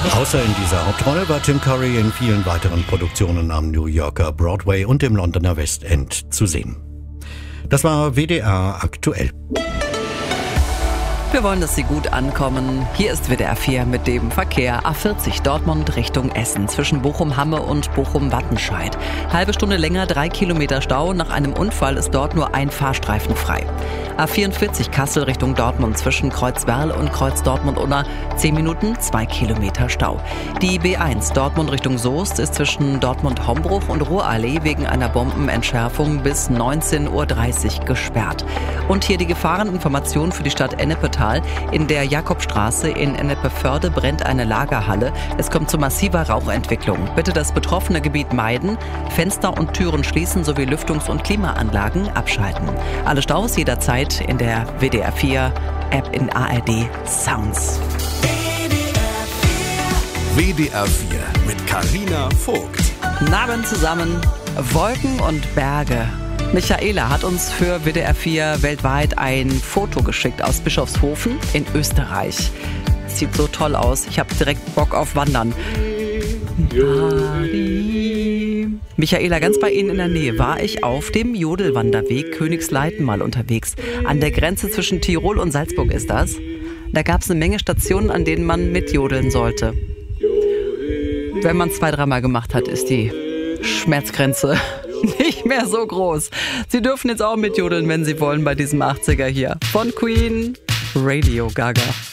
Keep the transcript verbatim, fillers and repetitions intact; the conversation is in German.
Außer in dieser Hauptrolle war Tim Curry in vielen weiteren Produktionen am New Yorker Broadway und im Londoner West End zu sehen. Das war W D R aktuell. Wir wollen, dass Sie gut ankommen. Hier ist W D R vier mit dem Verkehr. A vierzig Dortmund Richtung Essen zwischen Bochum-Hamme und Bochum-Wattenscheid. Halbe Stunde länger, drei Kilometer Stau. Nach einem Unfall ist dort nur ein Fahrstreifen frei. A vierundvierzig Kassel Richtung Dortmund zwischen Kreuzwerl und Kreuz Dortmund-Unna. Zehn Minuten, zwei Kilometer Stau. Die B eins Dortmund Richtung Soest ist zwischen Dortmund-Hombruch und Ruhrallee wegen einer Bombenentschärfung bis neunzehn Uhr dreißig gesperrt. Und hier die Gefahreninformation für die Stadt Ennepetal. In der Jakobstraße in Ennepe-Förde brennt eine Lagerhalle. Es kommt zu massiver Rauchentwicklung. Bitte das betroffene Gebiet meiden, Fenster und Türen schließen sowie Lüftungs- und Klimaanlagen abschalten. Alle Staus jederzeit in der W D R vier App in A R D Sounds. W D R vier mit Carina Vogt. Guten Abend zusammen. Wolken und Berge. Michaela hat uns für W D R vier weltweit ein Foto geschickt aus Bischofshofen in Österreich. Das sieht so toll aus. Ich habe direkt Bock auf Wandern. Michaela, ganz bei Ihnen in der Nähe war ich auf dem Jodelwanderweg Königsleiten mal unterwegs. An der Grenze zwischen Tirol und Salzburg ist das. Da gab es eine Menge Stationen, an denen man mitjodeln sollte. Wenn man es zwei, dreimal gemacht hat, ist die Schmerzgrenze nicht mehr so groß. Sie dürfen jetzt auch mitjodeln, wenn Sie wollen, bei diesem achtziger hier. Von Queen, Radio Gaga.